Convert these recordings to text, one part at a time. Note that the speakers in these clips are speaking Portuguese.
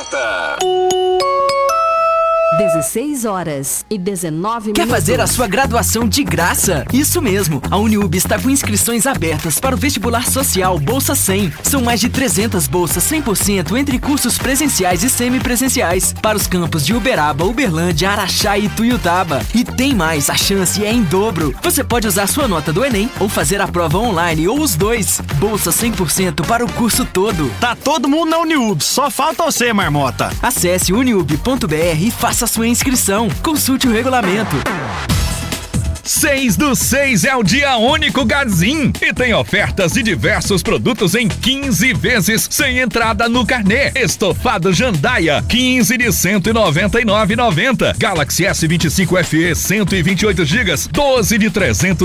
Marmota. 16h19. Quer fazer a sua graduação de graça? Isso mesmo, a Uniub está com inscrições abertas para o vestibular social Bolsa 100. São mais de 300 bolsas 100% entre cursos presenciais e semipresenciais para os campos de Uberaba, Uberlândia, Araxá e Tuiutaba. E tem mais, a chance é em dobro. Você pode usar sua nota do Enem ou fazer a prova online ou os dois. Bolsa 100% para o curso todo. Tá todo mundo na Uniub, só falta você, Marmota. Acesse uniub.br e faça sua inscrição. Consulte o regulamento. 6/6 é o dia único Gazin e tem ofertas de diversos produtos em 15 vezes sem entrada no carnê. Estofado Jandaia, 15 de R$ 199,90. Galaxy S25 FE 128 GB, 12 de R$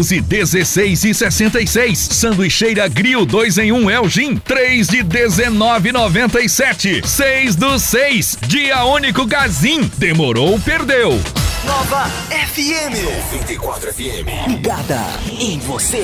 316,66. Sanduicheira Grill 2 em 1 Elgin, 3 de R$ 19,97. 6/6, dia único Gazin. Demorou, perdeu. Nova FM 94 FM. Ligada em você.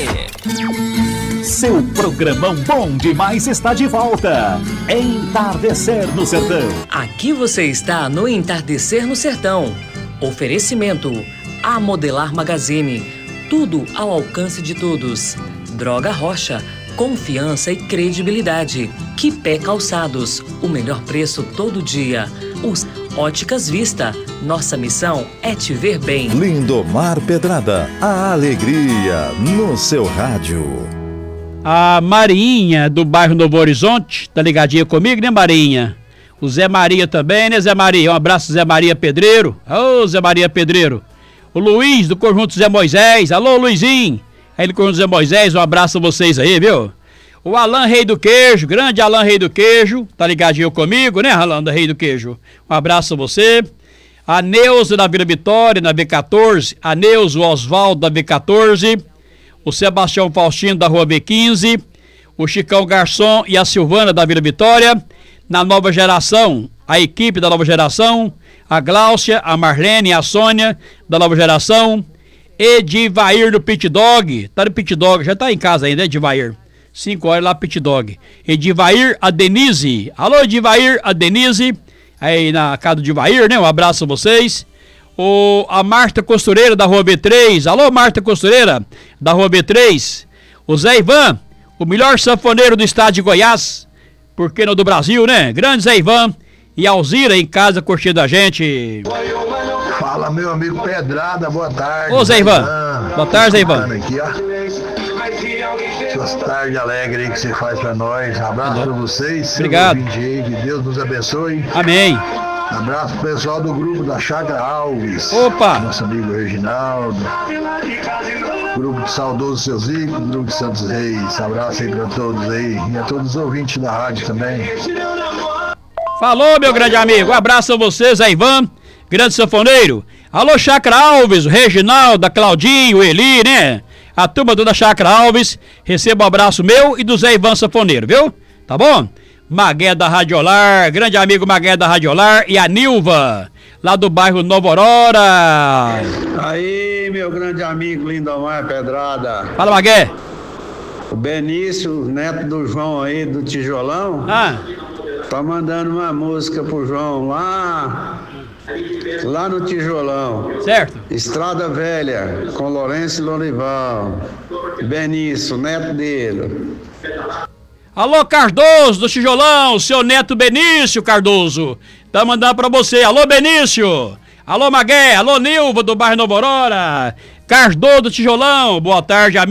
Seu programão bom demais está de volta. Entardecer no Sertão. Aqui você está no Entardecer no Sertão. Oferecimento A Modelar Magazine. Tudo ao alcance de todos. Droga Rocha. Confiança e credibilidade. Quipé Calçados. O melhor preço todo dia. Óticas Vista. Nossa missão é te ver bem. Lindomar Pedrada, a alegria no seu rádio. A Marinha, do bairro Novo Horizonte, tá ligadinha comigo, né, Marinha? O Zé Maria também, né, Zé Maria? Um abraço, Zé Maria Pedreiro. Ô, Zé Maria Pedreiro. O Luiz, do Conjunto Zé Moisés. Alô, Luizinho. Aí do Conjunto Zé Moisés, um abraço a vocês aí, viu? O Alan Rei do Queijo, grande Alan Rei do Queijo, tá ligadinho comigo, né, Alan da Rei do Queijo? Um abraço a você. A Neuza da Vila Vitória, na B14. A Neuza, o Oswaldo da B14. O Sebastião Faustino da Rua B15. O Chicão Garçom e a Silvana da Vila Vitória. Na Nova Geração, a equipe da Nova Geração. A Gláucia, a Marlene e a Sônia da Nova Geração. Edivair do Pit Dog. Tá no Pit Dog, já tá em casa ainda, Edivair. 5 horas lá, Pit Dog. Edivair, a Denise. Alô, Edivair, a Denise. Aí na casa do Edivair, né? Um abraço a vocês. A Marta Costureira da Rua B3. Alô, Marta Costureira da Rua B3. O Zé Ivan, o melhor sanfoneiro do estado de Goiás. Por que não do Brasil, né? Grande Zé Ivan. E a Alzira em casa curtindo a gente. Fala, meu amigo Pedrada, boa tarde. Ô, Zé Ivan. Boa tarde, Zé Ivan. Aqui, ó. Suas tardes alegres aí que você faz pra nós. Abraço pra vocês. Obrigado. Aí, que Deus nos abençoe. Amém. Abraço pro pessoal do grupo da Chácara Alves. Opa! Nosso amigo Reginaldo. Grupo de Saudoso Seu Zico, grupo de Santos Reis. Abraço aí pra todos aí. E a todos os ouvintes da rádio também. Falou, meu grande amigo. Um abraço a vocês, Zé Ivan. Grande sanfoneiro. Alô, Chácara Alves, o Reginaldo, a Claudinho, o Eli, né? A turma toda da Chácara Alves, receba um abraço meu e do Zé Ivan Sanfoneiro, viu? Tá bom? Magué da Radiolar, grande amigo Magué da Radiolar e a Nilva, lá do bairro Nova Aurora. Aí, meu grande amigo Lindomar Pedrada. Fala, Magué. O Benício, neto do João aí, do Tijolão, tá mandando uma música pro João lá no Tijolão. Certo. Estrada Velha, com Lourenço e Lorival. Benício, neto dele. Alô, Cardoso do Tijolão, seu neto Benício Cardoso. Tá mandando pra você. Alô, Benício. Alô, Magué. Alô, Nilva do bairro Nova Aurora. Cardoso do Tijolão. Boa tarde, amigo.